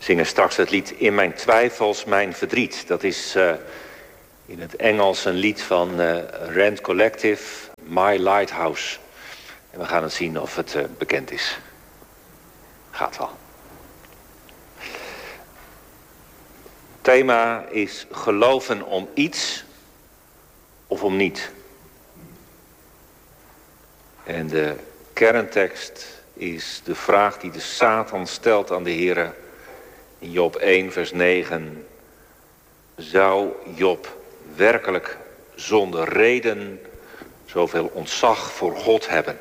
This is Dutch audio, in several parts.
zingen straks het lied In mijn twijfels, mijn verdriet. Dat is in het Engels een lied van Rand Collective, My Lighthouse. En we gaan het zien of het bekend is. Gaat wel. Het thema is geloven om iets of om niet. En de kerntekst is de vraag die de Satan stelt aan de Heere in Job 1 vers 9. Zou Job werkelijk zonder reden zoveel ontzag voor God hebben?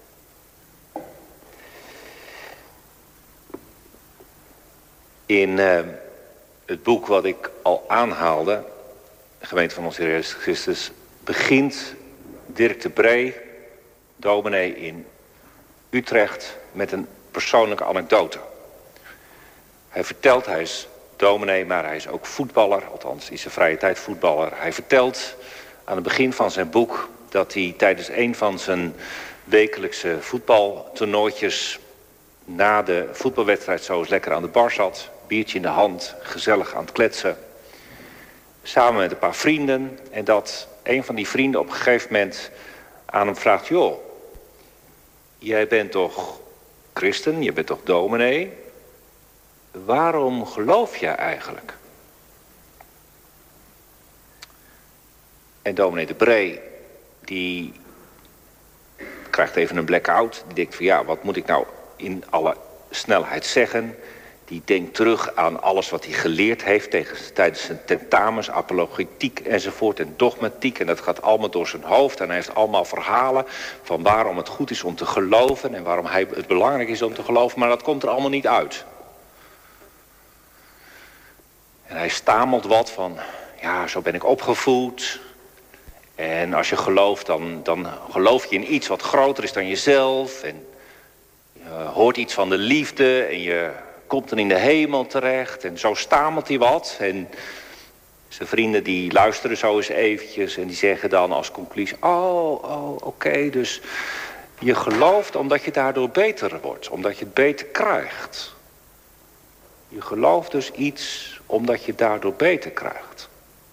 In het boek wat ik al aanhaalde, de Gemeente van onze Heer Jezus Christus, begint Dirk de Bree, dominee in Utrecht, met een persoonlijke anekdote. Hij vertelt, hij is dominee, maar hij is ook voetballer, althans is zijn vrije tijd voetballer. Hij vertelt aan het begin van zijn boek dat hij tijdens een van zijn wekelijkse voetbaltoernooitjes na de voetbalwedstrijd zo eens lekker aan de bar zat, biertje in de hand, gezellig aan het kletsen, samen met een paar vrienden, en dat een van die vrienden op een gegeven moment aan hem vraagt: joh, jij bent toch christen, je bent toch dominee? Waarom geloof jij eigenlijk? En dominee de Bree, die krijgt even een blackout. Die denkt van ja, wat moet ik nou in alle snelheid zeggen? Die denkt terug aan alles wat hij geleerd heeft tijdens zijn tentamens, apologetiek enzovoort en dogmatiek. En dat gaat allemaal door zijn hoofd. En hij heeft allemaal verhalen van waarom het goed is om te geloven en waarom het belangrijk is om te geloven. Maar dat komt er allemaal niet uit. En hij stamelt wat van, ja, zo ben ik opgevoed. En als je gelooft, dan geloof je in iets wat groter is dan jezelf. En je hoort iets van de liefde en je komt dan in de hemel terecht. En zo stamelt hij wat. En zijn vrienden die luisteren zo eens eventjes en die zeggen dan als conclusie: oké, dus je gelooft omdat je daardoor beter wordt. Omdat je het beter krijgt. Je gelooft dus iets omdat je daardoor beter krijgt.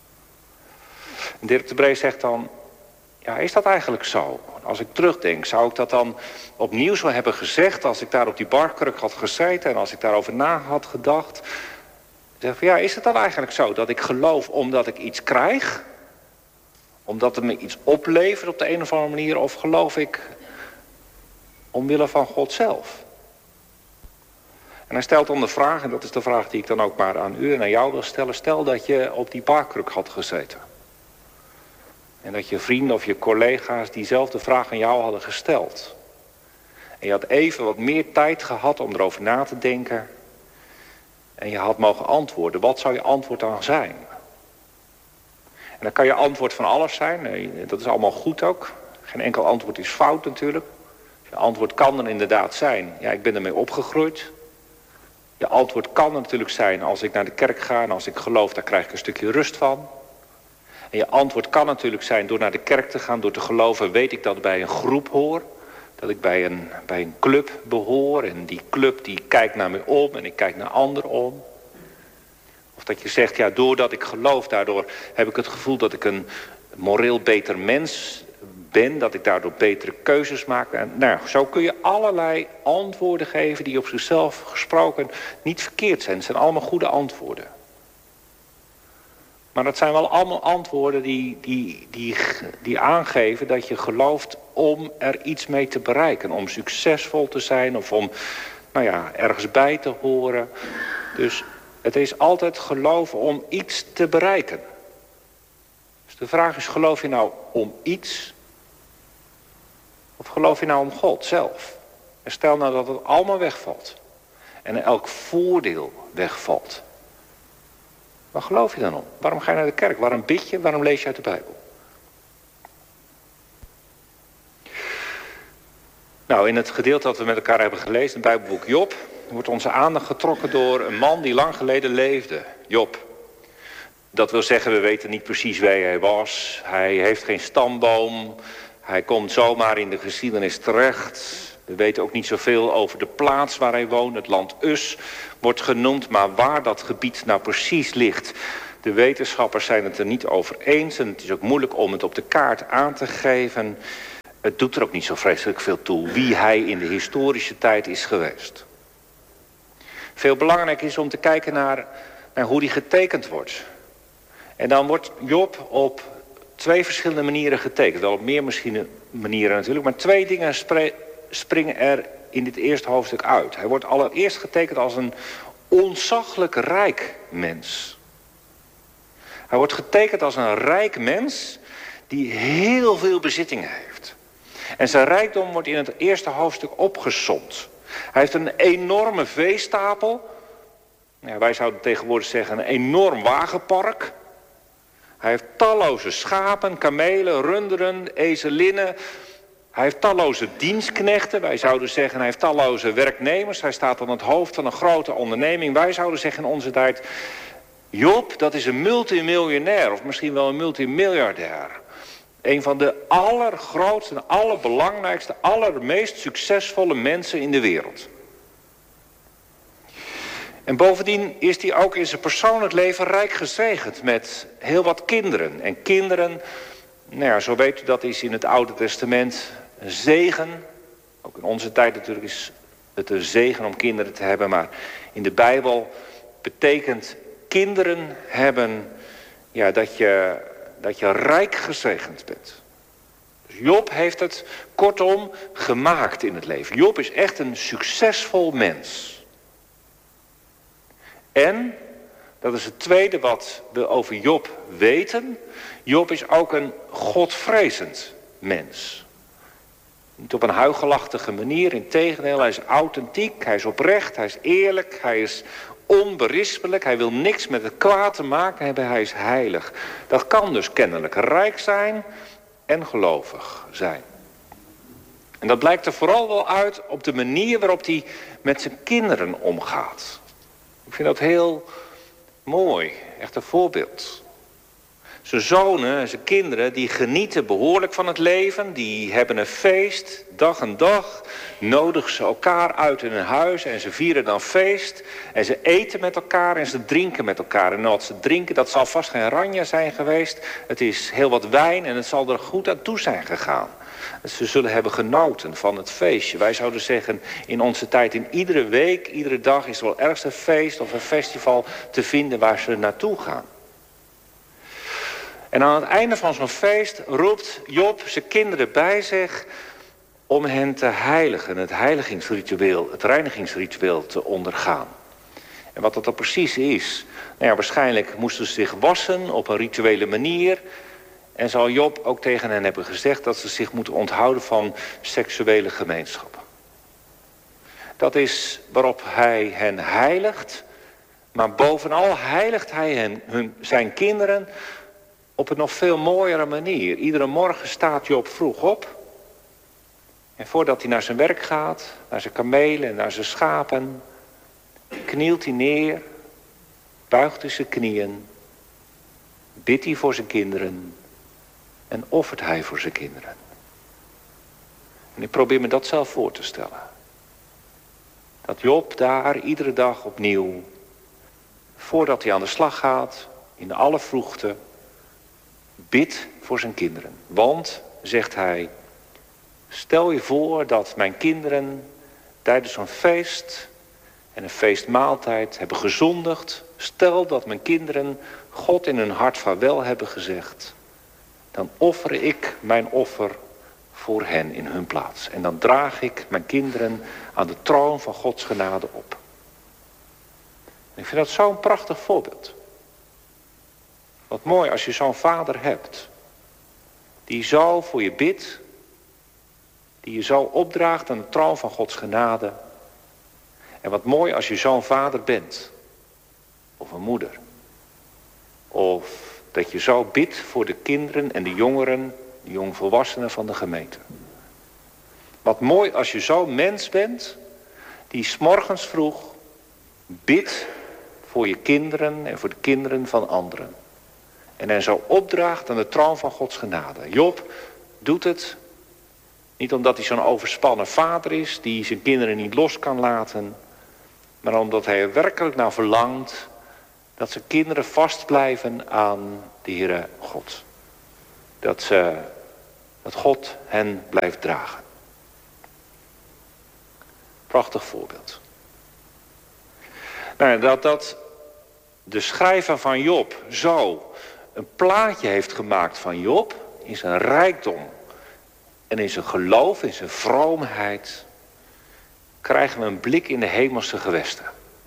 En Dirk de Bree zegt dan: ja, is dat eigenlijk zo? Als ik terugdenk, zou ik dat dan opnieuw zo hebben gezegd als ik daar op die barkruk had gezeten en als ik daarover na had gedacht? Zeg van ja, is het dan eigenlijk zo dat ik geloof omdat ik iets krijg? Omdat het me iets oplevert op de een of andere manier? Of geloof ik omwille van God zelf? En hij stelt dan de vraag, en dat is de vraag die ik dan ook maar aan u en aan jou wil stellen. Stel dat je op die barkruk had gezeten. En dat je vrienden of je collega's diezelfde vraag aan jou hadden gesteld. En je had even wat meer tijd gehad om erover na te denken. En je had mogen antwoorden. Wat zou je antwoord dan zijn? En dan kan je antwoord van alles zijn. Nee, dat is allemaal goed ook. Geen enkel antwoord is fout natuurlijk. Je antwoord kan dan inderdaad zijn: ja, ik ben ermee opgegroeid. Je antwoord kan natuurlijk zijn: als ik naar de kerk ga en als ik geloof, daar krijg ik een stukje rust van. En je antwoord kan natuurlijk zijn: door naar de kerk te gaan, door te geloven, weet ik dat ik bij een groep hoor. Dat ik bij een club behoor. En die club die kijkt naar me om en ik kijk naar anderen om. Of dat je zegt: ja, doordat ik geloof, daardoor heb ik het gevoel dat ik een moreel beter mens ben. Dat ik daardoor betere keuzes maak. En, nou, zo kun je allerlei antwoorden geven die op zichzelf gesproken niet verkeerd zijn. Het zijn allemaal goede antwoorden. Maar dat zijn wel allemaal antwoorden die aangeven dat je gelooft om er iets mee te bereiken. Om succesvol te zijn of om, ergens bij te horen. Dus het is altijd geloven om iets te bereiken. Dus de vraag is: geloof je nou om iets? Of geloof je nou om God zelf? En stel nou dat het allemaal wegvalt. En elk voordeel wegvalt. Waar geloof je dan om? Waarom ga je naar de kerk? Waarom bid je? Waarom lees je uit de Bijbel? Nou, in het gedeelte dat we met elkaar hebben gelezen, het Bijbelboek Job, wordt onze aandacht getrokken door een man die lang geleden leefde. Job. Dat wil zeggen, we weten niet precies wie hij was. Hij heeft geen stamboom. Hij komt zomaar in de geschiedenis terecht. We weten ook niet zoveel over de plaats waar hij woont. Het land Us wordt genoemd, maar waar dat gebied nou precies ligt, de wetenschappers zijn het er niet over eens. En het is ook moeilijk om het op de kaart aan te geven. Het doet er ook niet zo vreselijk veel toe wie hij in de historische tijd is geweest. Veel belangrijker is om te kijken naar hoe die getekend wordt. En dan wordt Job op 2 verschillende manieren getekend. Wel op meer manieren natuurlijk, maar 2 dingen springen er in dit eerste hoofdstuk uit. Hij wordt allereerst getekend als een ontzaglijk rijk mens. Hij wordt getekend als een rijk mens die heel veel bezittingen heeft. En zijn rijkdom wordt in het eerste hoofdstuk opgesomd. Hij heeft een enorme veestapel. Ja, wij zouden tegenwoordig zeggen een enorm wagenpark. Hij heeft talloze schapen, kamelen, runderen, ezelinnen. Hij heeft talloze dienstknechten. Wij zouden zeggen hij heeft talloze werknemers. Hij staat aan het hoofd van een grote onderneming. Wij zouden zeggen in onze tijd, Job, dat is een multimiljonair of misschien wel een multimiljardair. Een van de allergrootste, allerbelangrijkste, allermeest succesvolle mensen in de wereld. En bovendien is hij ook in zijn persoonlijk leven rijk gezegend met heel wat kinderen. En kinderen, nou ja, zo weet u dat is in het Oude Testament een zegen. Ook in onze tijd natuurlijk is het een zegen om kinderen te hebben. Maar in de Bijbel betekent kinderen hebben ja, dat je rijk gezegend bent. Dus Job heeft het kortom gemaakt in het leven. Job is echt een succesvol mens. En, dat is het tweede wat we over Job weten, Job is ook een godvrezend mens. Niet op een huichelachtige manier, integendeel, hij is authentiek, hij is oprecht, hij is eerlijk, hij is onberispelijk, hij wil niks met het kwaad te maken hebben, hij is heilig. Dat kan dus kennelijk rijk zijn en gelovig zijn. En dat blijkt er vooral wel uit op de manier waarop hij met zijn kinderen omgaat. Ik vind dat heel mooi, echt een voorbeeld. Zijn zonen en zijn kinderen die genieten behoorlijk van het leven. Die hebben een feest, dag en dag. Nodigen ze elkaar uit in hun huis en ze vieren dan feest. En ze eten met elkaar en ze drinken met elkaar. En wat ze drinken, dat zal vast geen ranja zijn geweest. Het is heel wat wijn en het zal er goed aan toe zijn gegaan. Ze zullen hebben genoten van het feestje. Wij zouden zeggen, in onze tijd, in iedere week, iedere dag is er wel ergens een feest of een festival te vinden waar ze naartoe gaan. En aan het einde van zo'n feest roept Job zijn kinderen bij zich om hen te heiligen, het heiligingsritueel, het reinigingsritueel te ondergaan. En wat dat dan precies is, nou ja, waarschijnlijk moesten ze zich wassen op een rituele manier. En zal Job ook tegen hen hebben gezegd dat ze zich moeten onthouden van seksuele gemeenschap. Dat is waarop hij hen heiligt, maar bovenal heiligt hij zijn kinderen op een nog veel mooiere manier. Iedere morgen staat Job vroeg op. En voordat hij naar zijn werk gaat, naar zijn kamelen en naar zijn schapen, knielt hij neer, buigt hij zijn knieën, bidt hij voor zijn kinderen en offert hij voor zijn kinderen. En ik probeer me dat zelf voor te stellen. Dat Job daar iedere dag opnieuw, voordat hij aan de slag gaat, in alle vroegte, bidt voor zijn kinderen. Want, zegt hij, stel je voor dat mijn kinderen tijdens zo'n feest en een feestmaaltijd hebben gezondigd. Stel dat mijn kinderen God in hun hart vaarwel hebben gezegd. Dan offer ik mijn offer voor hen in hun plaats. En dan draag ik mijn kinderen aan de troon van Gods genade op. En ik vind dat zo'n prachtig voorbeeld. Wat mooi als je zo'n vader hebt. Die zo voor je bidt. Die je zo opdraagt aan de troon van Gods genade. En wat mooi als je zo'n vader bent. Of een moeder. Of dat je zo bidt voor de kinderen en de jongeren, de jongvolwassenen van de gemeente. Wat mooi als je zo'n mens bent, die 's morgens vroeg bidt voor je kinderen en voor de kinderen van anderen. En hen zo opdraagt aan de troon van Gods genade. Job doet het Niet omdat hij zo'n overspannen vader is die zijn kinderen niet los kan laten, maar omdat hij er werkelijk naar verlangt dat zijn kinderen vastblijven aan de Heere God. Dat God hen blijft dragen. Prachtig voorbeeld. Nou, dat de schrijver van Job zo een plaatje heeft gemaakt van Job in zijn rijkdom en in zijn geloof, in zijn vroomheid, krijgen we een blik in de hemelse gewesten.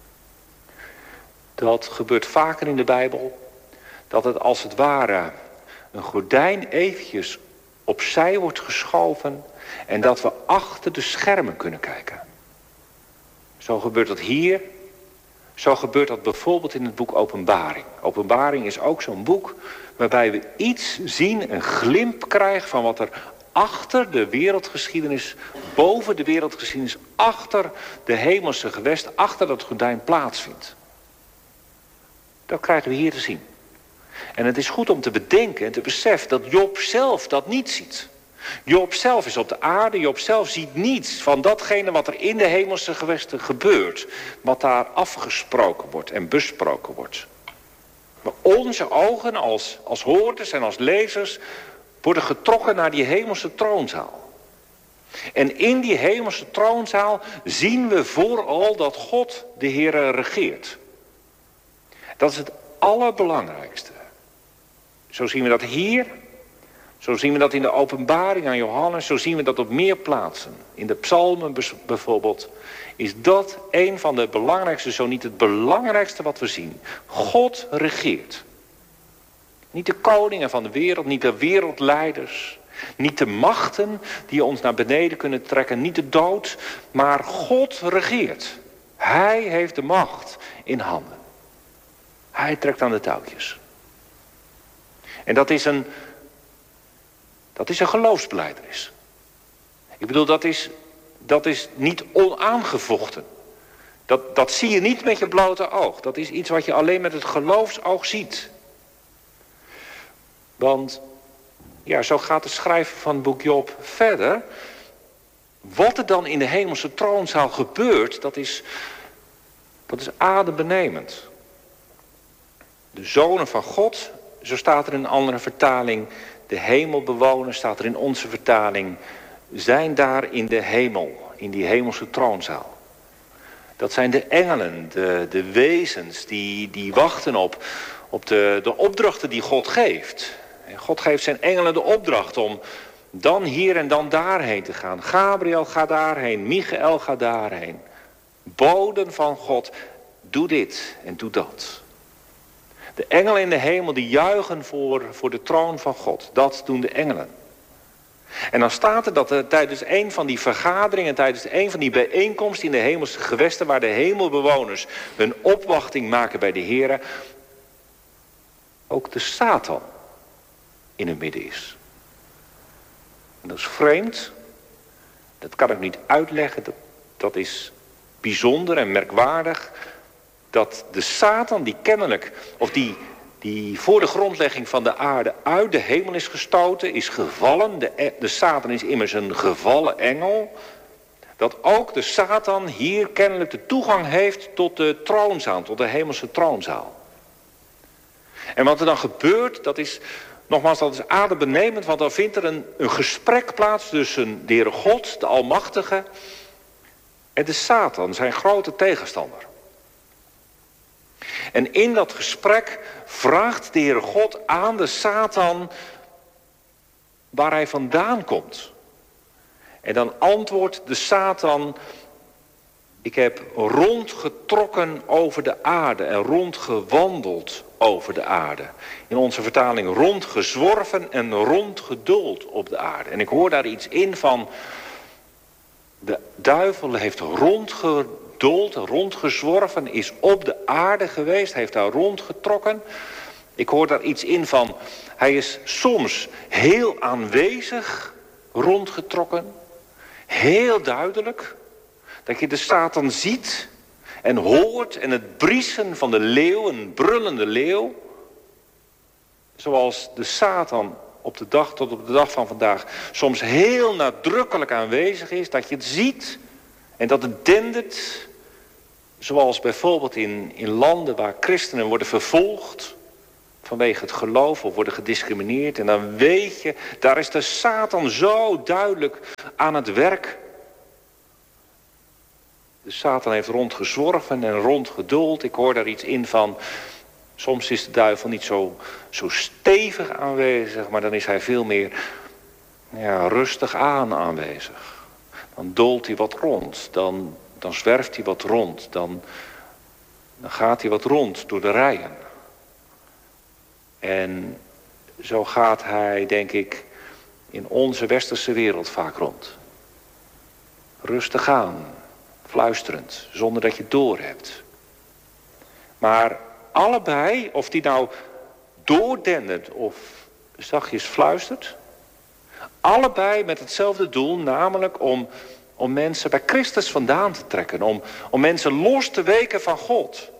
Dat gebeurt vaker in de Bijbel, dat het als het ware een gordijn eventjes opzij wordt geschoven en dat we achter de schermen kunnen kijken. Zo gebeurt dat hier. Zo gebeurt dat bijvoorbeeld in het boek Openbaring. Openbaring is ook zo'n boek waarbij we iets zien, een glimp krijgen van wat er achter de wereldgeschiedenis, boven de wereldgeschiedenis, achter de hemelse gewest, achter dat gordijn plaatsvindt. Dat krijgen we hier te zien. En het is goed om te bedenken en te beseffen dat Job zelf dat niet ziet. Job zelf is op de aarde, Job zelf ziet niets van datgene wat er in de hemelse gewesten gebeurt. Wat daar afgesproken wordt en besproken wordt. Maar onze ogen als hoorders en als lezers worden getrokken naar die hemelse troonzaal. En in die hemelse troonzaal zien we vooral dat God de Heere regeert. Dat is het allerbelangrijkste. Zo zien we dat hier. Zo zien we dat in de openbaring aan Johannes. Zo zien we dat op meer plaatsen. In de psalmen bijvoorbeeld. Is dat een van de belangrijkste, zo niet het belangrijkste wat we zien. God regeert. Niet de koningen van de wereld, niet de wereldleiders. Niet de machten die ons naar beneden kunnen trekken. Niet de dood, maar God regeert. Hij heeft de macht in handen. Hij trekt aan de touwtjes. En dat is een geloofsbelijdenis. Ik bedoel, dat is niet onaangevochten. Dat zie je niet met je blote oog. Dat is iets wat je alleen met het geloofsoog ziet. Want, ja, zo gaat de schrijver van het boek Job verder. Wat er dan in de hemelse troonzaal gebeurt, dat is adembenemend. De zonen van God, zo staat er in een andere vertaling, de hemelbewoners, staat er in onze vertaling, zijn daar in de hemel, in die hemelse troonzaal. Dat zijn de engelen, de wezens die wachten op de opdrachten die God geeft. En God geeft zijn engelen de opdracht om dan hier en dan daarheen te gaan. Gabriel gaat daarheen, Michael gaat daarheen. Boden van God, doe dit en doe dat. De engelen in de hemel die juichen voor de troon van God. Dat doen de engelen. En dan staat er dat er tijdens een van die vergaderingen, tijdens een van die bijeenkomsten in de hemelse gewesten, waar de hemelbewoners hun opwachting maken bij de Heere, ook de Satan in het midden is. En dat is vreemd. Dat kan ik niet uitleggen. Dat is bijzonder en merkwaardig. Dat de Satan die kennelijk, of die voor de grondlegging van de aarde uit de hemel is gestoten, is gevallen. De Satan is immers een gevallen engel. Dat ook de Satan hier kennelijk de toegang heeft tot de troonzaal, tot de hemelse troonzaal. En wat er dan gebeurt, dat is adembenemend, want dan vindt er een gesprek plaats tussen de Heere God, de Almachtige, en de Satan, zijn grote tegenstander. En in dat gesprek vraagt de Heere God aan de Satan waar hij vandaan komt. En dan antwoordt de Satan: ik heb rondgetrokken over de aarde en rondgewandeld over de aarde. In onze vertaling rondgezworven en rondgedoold op de aarde. En ik hoor daar iets in van de duivel heeft rondgedoold, rondgezworven, is op de aarde geweest, heeft daar rondgetrokken. Ik hoor daar iets in van, hij is soms heel aanwezig rondgetrokken. Heel duidelijk. Dat je de Satan ziet en hoort en het briesen van de leeuw, een brullende leeuw. Zoals de Satan tot op de dag van vandaag soms heel nadrukkelijk aanwezig is. Dat je het ziet en dat het dendert. Zoals bijvoorbeeld in landen waar christenen worden vervolgd vanwege het geloof of worden gediscrimineerd. En dan weet je, daar is de Satan zo duidelijk aan het werk. De Satan heeft rondgezworven en rondgedoold. Ik hoor daar iets in van, soms is de duivel niet zo stevig aanwezig, maar dan is hij veel meer rustig aanwezig. Dan doolt hij wat rond, dan zwerft hij wat rond, dan gaat hij wat rond door de rijen. En zo gaat hij, denk ik, in onze westerse wereld vaak rond. Rustig aan, fluisterend, zonder dat je het doorhebt. Maar allebei, of die nou doordendert of zachtjes fluistert, allebei met hetzelfde doel, namelijk om mensen bij Christus vandaan te trekken. Om mensen los te weken van God.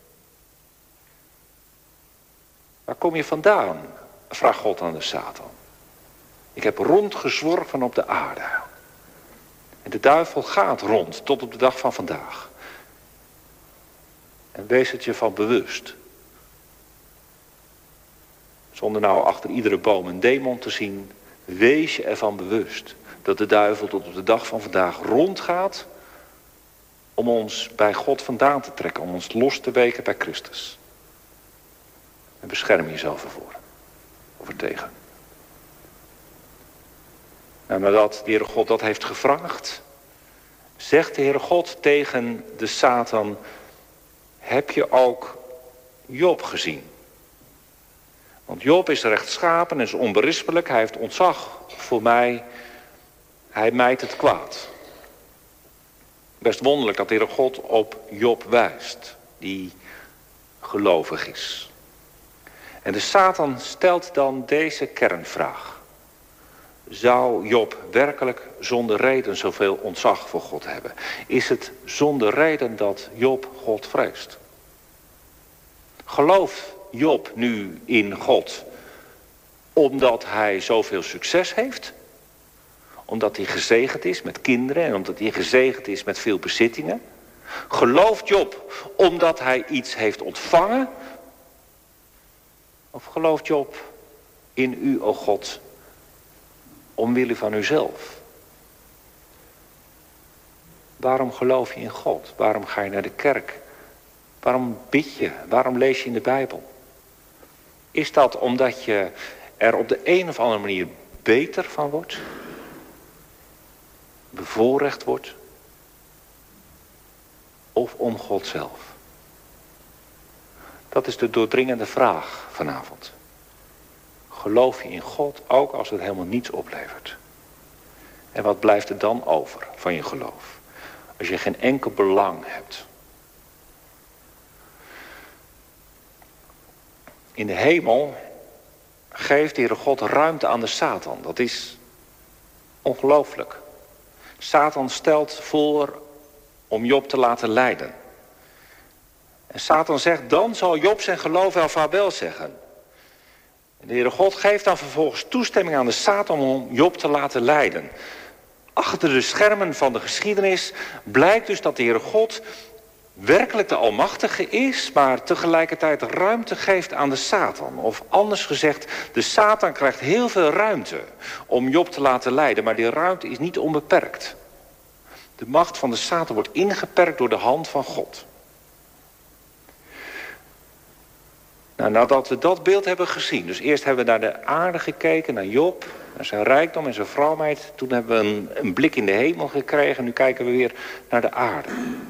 Waar kom je vandaan? Vraagt God aan de Satan. Ik heb rondgezworven op de aarde. En de duivel gaat rond tot op de dag van vandaag. En wees het je van bewust. Zonder nou achter iedere boom een demon te zien, wees je ervan bewust dat de duivel tot op de dag van vandaag rondgaat om ons bij God vandaan te trekken, om ons los te weken bij Christus. En bescherm jezelf ervoor. Of ertegen. En nadat de Heere God dat heeft gevraagd, zegt de Heere God tegen de Satan: heb je ook Job gezien? Want Job is rechtschapen en is onberispelijk. Hij heeft ontzag voor mij. Hij mijt het kwaad. Best wonderlijk dat de Heere God op Job wijst, die gelovig is. En de Satan stelt dan deze kernvraag: zou Job werkelijk zonder reden zoveel ontzag voor God hebben? Is het zonder reden dat Job God vreest? Gelooft Job nu in God omdat hij zoveel succes heeft? Omdat hij gezegend is met kinderen en omdat hij gezegend is met veel bezittingen? Gelooft Job omdat hij iets heeft ontvangen? Of gelooft Job in u, o God, omwille van uzelf? Waarom geloof je in God? Waarom ga je naar de kerk? Waarom bid je? Waarom lees je in de Bijbel? Is dat omdat je er op de een of andere manier beter van wordt? Bevoorrecht wordt? Of om God zelf? Dat is de doordringende vraag vanavond. Geloof je in God ook als het helemaal niets oplevert? En wat blijft er dan over van je geloof? Als je geen enkel belang hebt. In de hemel geeft de Heere God ruimte aan de Satan. Dat is ongelooflijk. Satan stelt voor om Job te laten lijden. En Satan zegt, dan zal Job zijn geloof wel vaarwel zeggen. En de Heere God geeft dan vervolgens toestemming aan de Satan om Job te laten lijden. Achter de schermen van de geschiedenis blijkt dus dat de Heere God werkelijk de Almachtige is, maar tegelijkertijd ruimte geeft aan de Satan. Of anders gezegd, de Satan krijgt heel veel ruimte om Job te laten lijden, maar die ruimte is niet onbeperkt. De macht van de Satan wordt ingeperkt door de hand van God. Nou, nadat we dat beeld hebben gezien, dus eerst hebben we naar de aarde gekeken, naar Job, naar zijn rijkdom en zijn vroomheid. Toen hebben we een blik in de hemel gekregen, nu kijken we weer naar de aarde.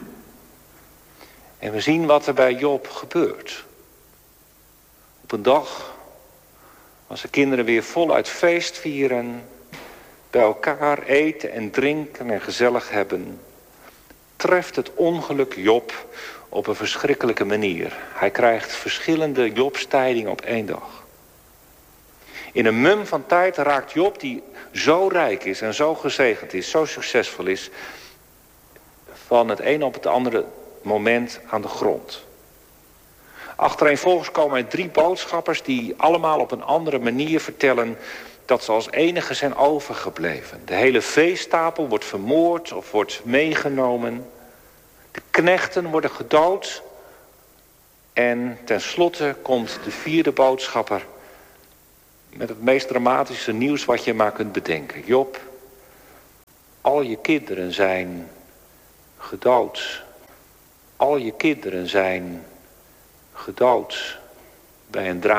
En we zien wat er bij Job gebeurt. Op een dag, als de kinderen weer voluit feest vieren, bij elkaar eten en drinken en gezellig hebben, treft het ongeluk Job op een verschrikkelijke manier. Hij krijgt verschillende Jobstijdingen op één dag. In een mum van tijd raakt Job, die zo rijk is en zo gezegend is, zo succesvol is, van het een op het andere moment aan de grond. Achtereenvolgens komen er 3 boodschappers die allemaal op een andere manier vertellen dat ze als enige zijn overgebleven. De hele veestapel wordt vermoord of wordt meegenomen. De knechten worden gedood. En tenslotte komt de vierde boodschapper met het meest dramatische nieuws wat je maar kunt bedenken. Job, al je kinderen zijn gedood. Al je kinderen zijn gedood bij een